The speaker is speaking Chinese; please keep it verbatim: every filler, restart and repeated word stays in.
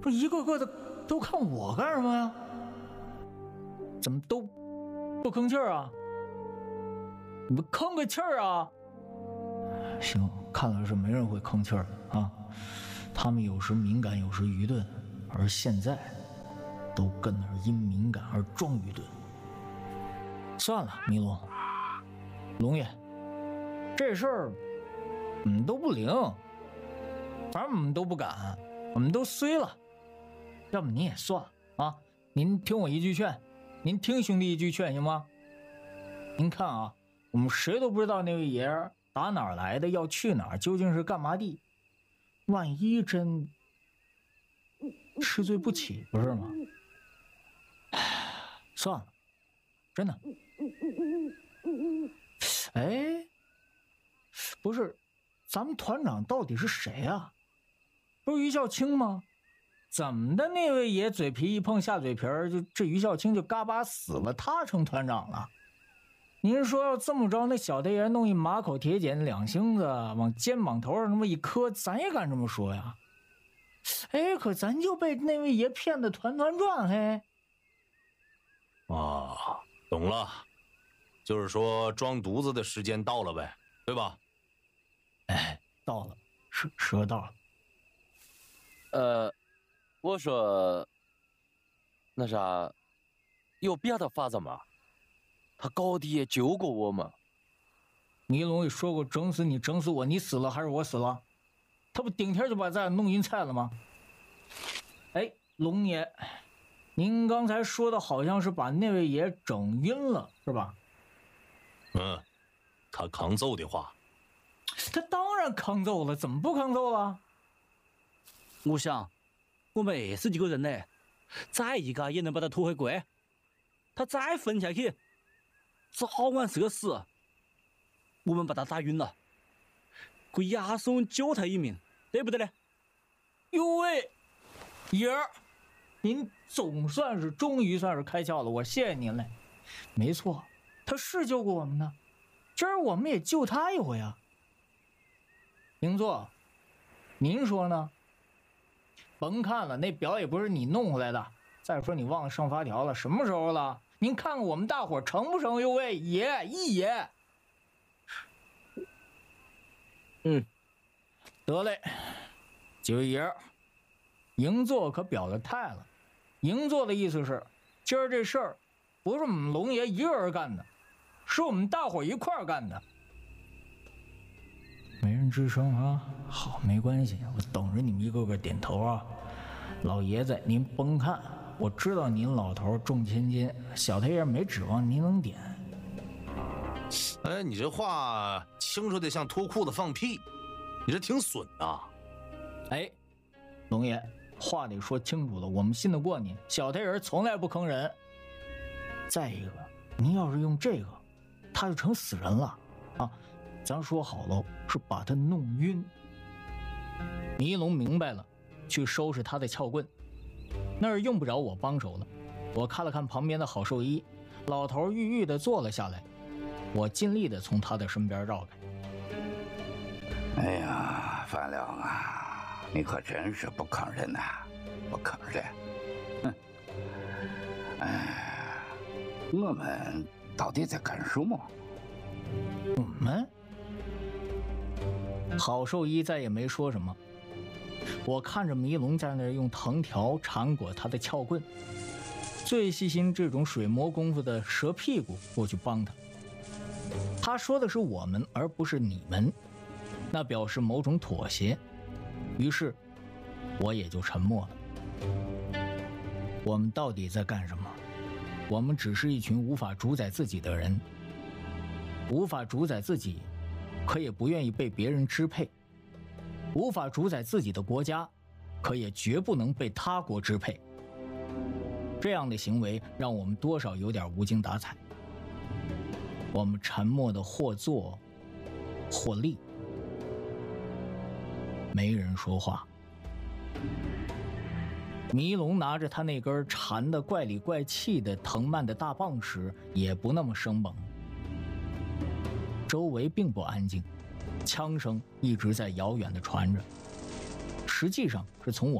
不是一个个的都看我干什么呀？怎么都不吭气儿啊？你们吭个气儿啊！行，看来是没人会吭气儿的啊。他们有时敏感，有时愚钝，而现在都跟那儿因敏感而装愚钝。算了，迷龙，龙爷，这事儿我们都不灵，反正我们都不敢，我们都衰了。要不您也算啊，您听我一句劝，您听兄弟一句劝行吗？您看啊，我们谁都不知道那位爷儿打哪儿来的，要去哪儿，究竟是干嘛的？万一真吃罪不起，不是吗？算了，真的。哎，不是，咱们团长到底是谁啊？不是于孝清吗？怎么的？那位爷嘴皮一碰下嘴皮儿，就这于孝清就嘎巴死了，他成团长了。您说要这么着，那小太爷弄一马口铁剪两星子往肩膀头上那么一磕，咱也敢这么说呀？哎，可咱就被那位爷骗得团团转，嘿。 啊，懂了，就是说装犊子的时间到了呗，对吧？ 哎，到了，时时候到了。 呃，我说，那啥，有别的法子吗？他高低也救过我吗？ 尼龙也说过整死你，整死我，你死了还是我死了？他不顶天就把咱弄晕菜了吗？哎，龙爷，您刚才说的好像是把那位爷整晕了，是吧？ 嗯，他扛揍的话， 他当然扛揍了，怎么不扛揍了？ 我想，我们二十几个人呢，再一个也能把他拖回归。他再疯下去，早晚是个死。我们把他打晕了，可押送救他一命，对不对呢？ 哟喂，爷儿，您总算是终于算是开窍了，我谢谢您嘞。没错，他是救过我们的，今儿我们也救他一回啊。英座，您说呢？甭看了，那表也不是你弄回来的。再说你忘了上发条了，什么时候了？您看看我们大伙成不成？哟喂，爷一爷。 嗯， 得嘞，几位爷儿，银座可表了态了。银座的意思是，今儿这事儿不是我们龙爷一个人干的，是我们大伙一块儿干的。没人吱声啊，好，没关系，我等着你们一个个点头啊。老爷子，您甭看，我知道您老头重千金，小太爷没指望您能点。 哎，你这话清楚的像脱裤子放屁，你这挺损啊！ 哎，龙爷，话得说清楚了，我们信得过您，小太爷从来不坑人。再一个，您要是用这个，他就成死人了啊！咱说好了，是把他弄晕。尼龙明白了，去收拾他的撬棍，那儿用不着我帮手了。我看了看旁边的郝寿一，老头郁郁地坐了下来。我尽力地从他的身边绕开。 哎呀，范亮啊，你可真是不坑人呐、啊，不坑人！哼，哎，我们到底在干什么？ 我们？郝寿一再也没说什么。我看着迷龙在那儿用藤条缠裹他的撬棍，最细心这种水磨功夫的蛇屁股过去帮他。他说的是我们，而不是你们，那表示某种妥协。于是，我也就沉默了。我们到底在干什么？我们只是一群无法主宰自己的人，无法主宰自己，可也不愿意被别人支配；无法主宰自己的国家，可也绝不能被他国支配。这样的行为让我们多少有点无精打采。我们沉默的或坐或立，没人说话。迷龙拿着他那根缠得怪里怪气的藤蔓的大棒时，也不那么生猛。周围并不安静，枪声一直在遥远地传着，实际上是从我